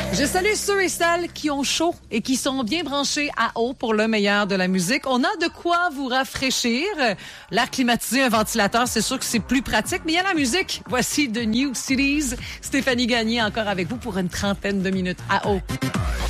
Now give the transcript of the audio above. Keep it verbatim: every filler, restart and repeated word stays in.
Je salue ceux et celles qui ont chaud et qui sont bien branchés à eau pour le meilleur de la musique. On a de quoi vous rafraîchir. L'air climatisé, un ventilateur, c'est sûr que c'est plus pratique, mais il y a la musique. Voici The New Cities. Stéphanie Gagné encore avec vous pour une trentaine de minutes à eau.